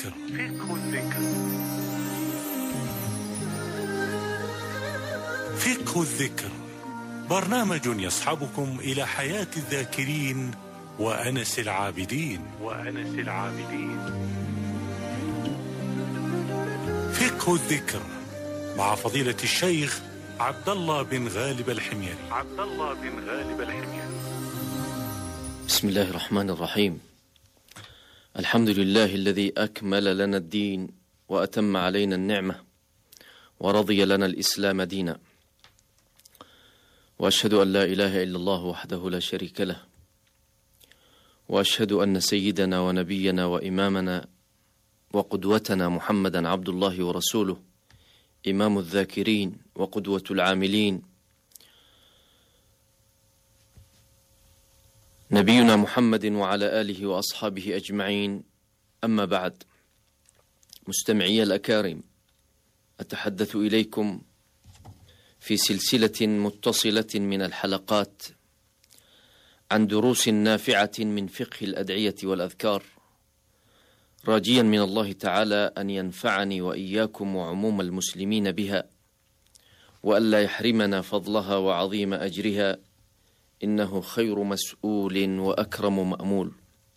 الذكر. فقه الذكر برنامج يصحبكم إلى حياة الذاكرين وأنس العابدين. فقه الذكر مع فضيلة الشيخ عبد الله بن غالب الحميري. بسم الله الرحمن الرحيم. الحمد لله الذي أكمل لنا الدين وأتم علينا النعمة ورضي لنا الإسلام دينا، وأشهد أن لا إله إلا الله وحده لا شريك له، وأشهد أن سيدنا ونبينا وإمامنا وقدوتنا محمدا عبد الله ورسوله، إمام الذاكرين وقدوة العاملين، نبينا محمد وعلى آله وأصحابه أجمعين. أما بعد، مستمعي الأكارم، أتحدث إليكم في سلسلة متصلة من الحلقات عن دروس نافعة من فقه الأدعية والأذكار، راجيا من الله تعالى أن ينفعني وإياكم وعموم المسلمين بها، وألا يحرمنا فضلها وعظيم أجرها، إنه خير مسؤول وأكرم مأمول.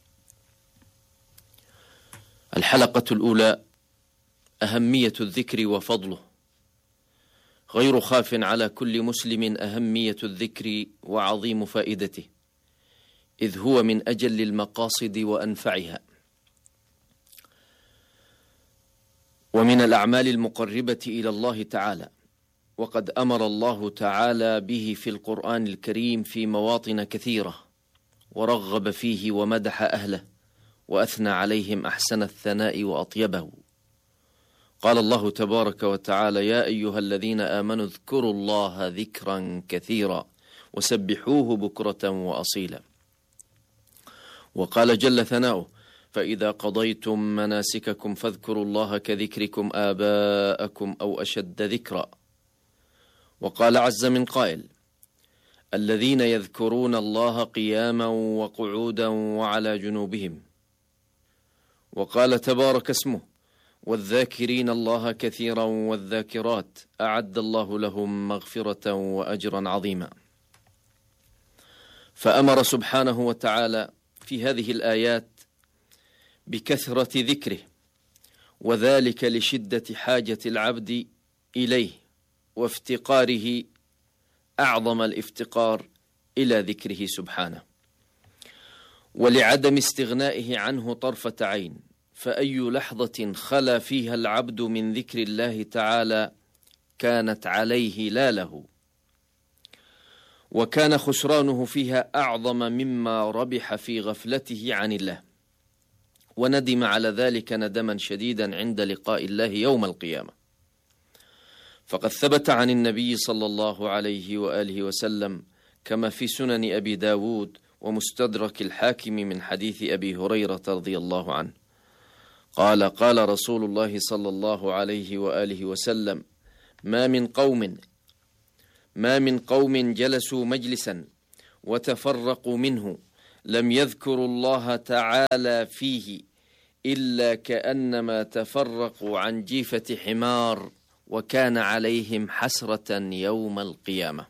الحلقة الأولى: أهمية الذكر وفضله. غير خاف على كل مسلم أهمية الذكر وعظيم فائدته، إذ هو من أجل المقاصد وأنفعها، ومن الأعمال المقربة إلى الله تعالى، وقد أمر الله تعالى به في القرآن الكريم في مواطن كثيرة، ورغب فيه ومدح أهله وأثنى عليهم أحسن الثناء وأطيبه. قال الله تبارك وتعالى: يا أيها الذين آمنوا اذكروا الله ذكرا كثيرا وسبحوه بكرة وأصيلا. وقال جل ثناؤه: فإذا قضيتم مناسككم فاذكروا الله كذكركم آباءكم أو أشد ذكرا. وقال عز من قائل: الذين يذكرون الله قياما وقعودا وعلى جنوبهم. وقال تبارك اسمه: والذاكرين الله كثيرا والذاكرات أعد الله لهم مغفرة وأجرا عظيما. فأمر سبحانه وتعالى في هذه الآيات بكثرة ذكره، وذلك لشدة حاجة العبد إليه وافتقاره أعظم الافتقار إلى ذكره سبحانه، ولعدم استغنائه عنه طرفة عين. فأي لحظة خلا فيها العبد من ذكر الله تعالى كانت عليه لا له، وكان خسرانه فيها أعظم مما ربح في غفلته عن الله، وندم على ذلك ندما شديدا عند لقاء الله يوم القيامة. فقد ثبت عن النبي صلى الله عليه وآله وسلم كما في سنن أبي داود ومستدرك الحاكم من حديث أبي هريرة رضي الله عنه قال: قال رسول الله صلى الله عليه وآله وسلم: ما من قوم جلسوا مجلسا وتفرقوا منه لم يذكروا الله تعالى فيه إلا كأنما تفرقوا عن جيفة حمار، وكان عليهم حسرة يوم القيامة.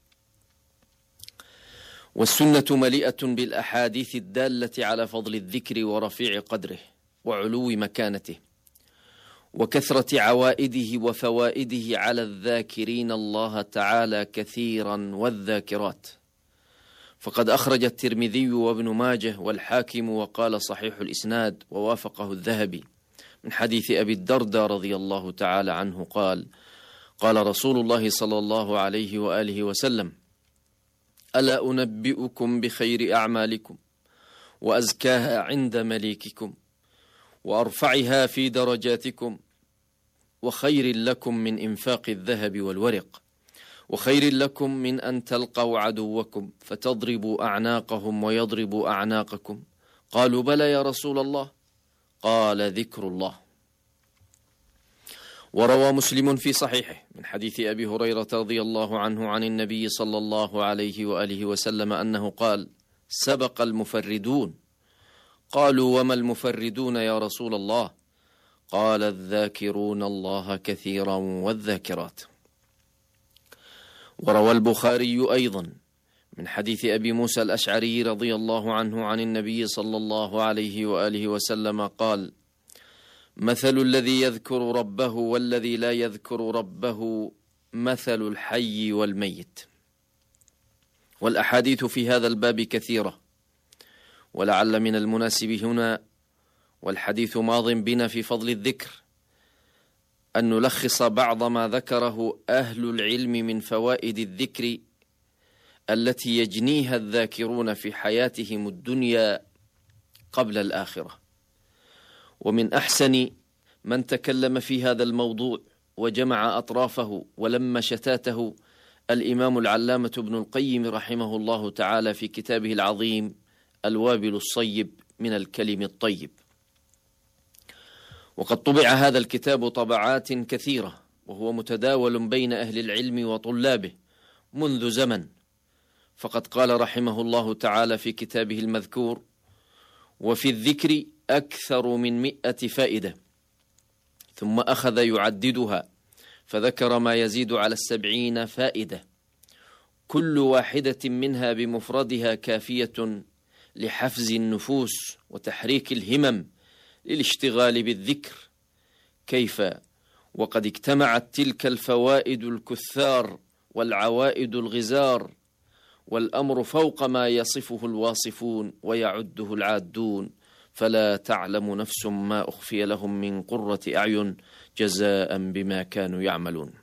والسنة مليئة بالأحاديث الدالة على فضل الذكر ورفيع قدره وعلو مكانته وكثرة عوائده وفوائده على الذاكرين الله تعالى كثيرا والذاكرات. فقد أخرج الترمذي وابن ماجه والحاكم وقال صحيح الإسناد ووافقه الذهبي من حديث أبي الدرداء رضي الله تعالى عنه قال: قال رسول الله صلى الله عليه وآله وسلم: ألا أنبئكم بخير أعمالكم وأزكاها عند مليككم وأرفعها في درجاتكم وخير لكم من إنفاق الذهب والورق وخير لكم من أن تلقوا عدوكم فتضربوا أعناقهم ويضربوا أعناقكم؟ قالوا: بلى يا رسول الله. قال: ذكر الله. وروى مسلم في صحيحه من حديث أبي هريرة رضي الله عنه عن النبي صلى الله عليه وآله وسلم أنه قال: سبق المفردون. قالوا: وما المفردون يا رسول الله؟ قال الذاكرون الله كثيرا والذاكرات. وروى البخاري أيضا من حديث أبي موسى الأشعري رضي الله عنه عن النبي صلى الله عليه وآله وسلم قال: مثل الذي يذكر ربه والذي لا يذكر ربه مثل الحي والميت. والأحاديث في هذا الباب كثيرة، ولعل من المناسب هنا، والحديث ماض بنا في فضل الذكر، أن نلخص بعض ما ذكره أهل العلم من فوائد الذكر التي يجنيها الذاكرون في حياتهم الدنيا قبل الآخرة. ومن أحسن من تكلم في هذا الموضوع وجمع أطرافه ولم شتاته الإمام العلامة ابن القيم رحمه الله تعالى في كتابه العظيم الوابل الصيب من الكلم الطيب. وقد طبع هذا الكتاب طبعات كثيرة، وهو متداول بين أهل العلم وطلابه منذ زمن. فقد قال رحمه الله تعالى في كتابه المذكور: وفي الذكر أكثر من 100 فائدة. ثم أخذ يعددها فذكر ما يزيد على 70 فائدة، كل واحدة منها بمفردها كافية لحفز النفوس وتحريك الهمم للاشتغال بالذكر. كيف وقد اجتمعت تلك الفوائد الكثار والعوائد الغزار، والأمر فوق ما يصفه الواصفون ويعده العادون، فلا تعلم نفس ما أخفي لهم من قرة أعين جزاء بما كانوا يعملون.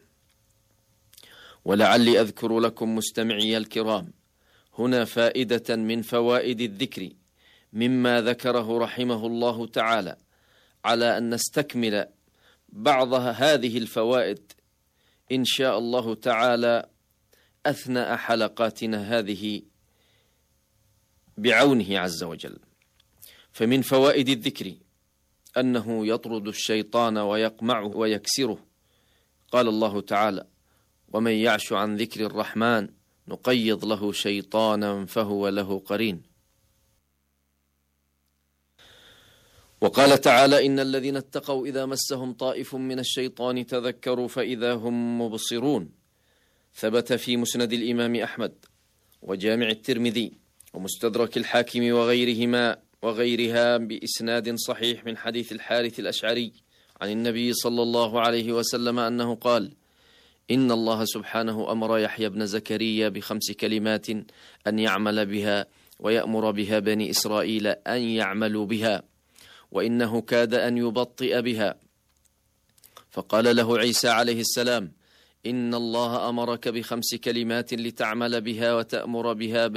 ولعلي أذكر لكم مستمعي الكرام هنا فائدة من فوائد الذكر مما ذكره رحمه الله تعالى، على أن نستكمل بعض هذه الفوائد إن شاء الله تعالى أثناء حلقاتنا هذه بعونه عز وجل. فمن فوائد الذكر أنه يطرد الشيطان ويقمعه ويكسره. قال الله تعالى: ومن يعش عن ذكر الرحمن نقيض له شيطانا فهو له قرين. وقال تعالى: إن الذين اتقوا إذا مسهم طائف من الشيطان تذكروا فإذا هم مبصرون. ثبت في مسند الإمام أحمد وجامع الترمذي ومستدرك الحاكم وغيرها بإسناد صحيح من حديث الحارث الأشعري عن النبي صلى الله عليه وسلم أنه قال: إن الله سبحانه أمر يحيى بن زكريا ب5 كلمات أن يعمل بها ويأمر بها بني إسرائيل أن يعملوا بها، وإنه كاد أن يبطئ بها. فقال له عيسى عليه السلام: إن الله أمرك ب5 كلمات لتعمل بها وتأمر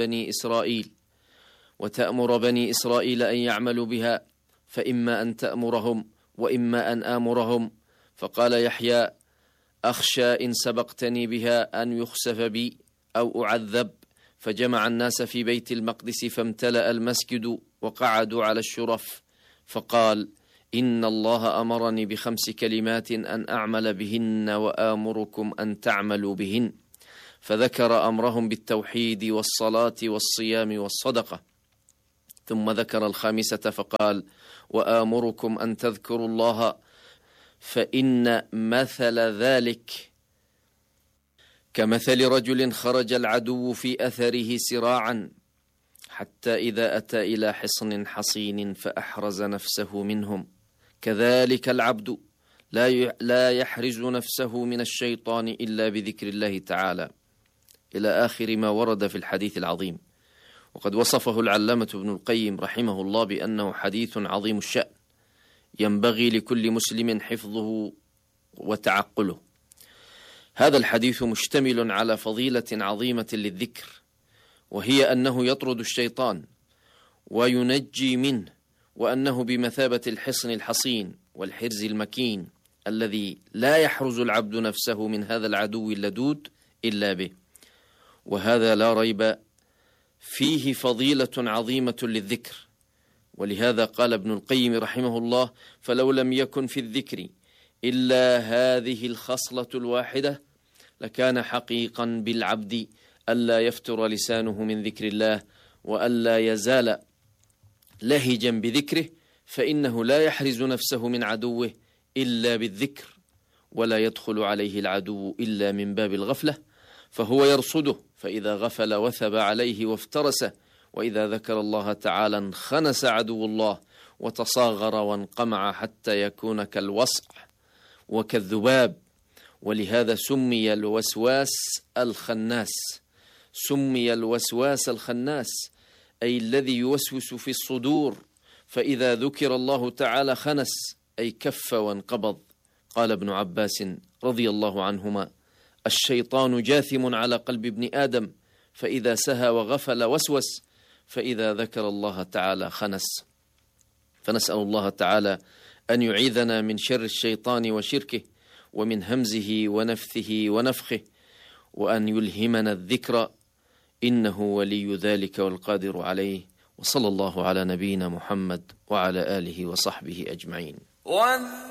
بني إسرائيل أن يعملوا بها، فإما أن تأمرهم وإما أن آمرهم. فقال يحيى: أخشى إن سبقتني بها أن يخسف بي أو أعذب. فجمع الناس في بيت المقدس فامتلأ المسجد وقعدوا على الشرف. فقال: إن الله أمرني ب5 كلمات أن أعمل بهن وآمركم أن تعملوا بهن. فذكر أمرهم بالتوحيد والصلاة والصيام والصدقة، ثم ذكر الخامسة فقال: وآمركم أن تذكروا الله، فإن مثل ذلك كمثل رجل خرج العدو في أثره سراعا حتى إذا أتى إلى حصن حصين فأحرز نفسه منهم، كذلك العبد لا يحرز نفسه من الشيطان إلا بذكر الله تعالى، إلى آخر ما ورد في الحديث العظيم. وقد وصفه العلامة ابن القيم رحمه الله بأنه حديث عظيم الشأن ينبغي لكل مسلم حفظه وتعقله. هذا الحديث مشتمل على فضيلة عظيمة للذكر، وهي أنه يطرد الشيطان وينجي منه، وأنه بمثابة الحصن الحصين والحرز المكين الذي لا يحرز العبد نفسه من هذا العدو اللدود إلا به. وهذا لا ريب فيه فضيلة عظيمة للذكر. ولهذا قال ابن القيم رحمه الله: فلو لم يكن في الذكر إلا هذه الخصلة الواحدة لكان حقيقا بالعبد ألا يفتر لسانه من ذكر الله، وألا يزال لهجا بذكره، فإنه لا يحرز نفسه من عدوه إلا بالذكر، ولا يدخل عليه العدو إلا من باب الغفلة، فهو يرصده، فإذا غفل وثب عليه وافترسه، وإذا ذكر الله تعالى انخنس عدو الله وتصاغر وانقمع حتى يكون كالوصع وكالذباب. ولهذا سمي الوسواس الخناس. سمي الوسواس الخناس أي الذي يوسوس في الصدور، فإذا ذكر الله تعالى خنس أي كف وانقبض. قال ابن عباس رضي الله عنهما: الشيطان جاثم على قلب ابن آدم، فإذا سهى وغفل وسوس، فإذا ذكر الله تعالى خنس. فنسأل الله تعالى أن يعيذنا من شر الشيطان وشركه، ومن همزه ونفثه ونفخه، وأن يلهمنا الذكر، إنه ولي ذلك والقادر عليه. وصلى الله على نبينا محمد وعلى آله وصحبه أجمعين.